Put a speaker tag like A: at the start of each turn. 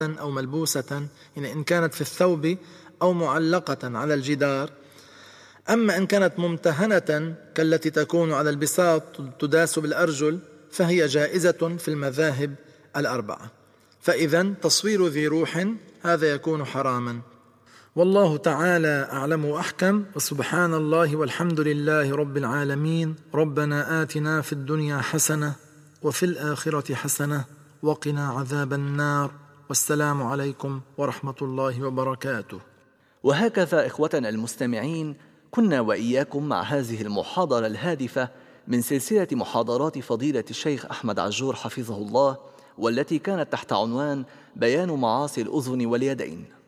A: أو ملبوسة، يعني إن كانت في الثوب أو معلقة على الجدار. أما إن كانت ممتهنة كالتي تكون على البساط تداس بالأرجل فهي جائزة في المذاهب الأربعة. فإذن تصوير ذي روح هذا يكون حراما. والله تعالى أعلم وأحكم، وسبحان الله والحمد لله رب العالمين. ربنا آتنا في الدنيا حسنة وفي الآخرة حسنة وقنا عذاب النار، والسلام عليكم ورحمة الله وبركاته.
B: وهكذا إخوتنا المستمعين، كنا وإياكم مع هذه المحاضرة الهادفة من سلسلة محاضرات فضيلة الشيخ أحمد عجور حفظه الله، والتي كانت تحت عنوان بيان معاصي الأذن واليدين.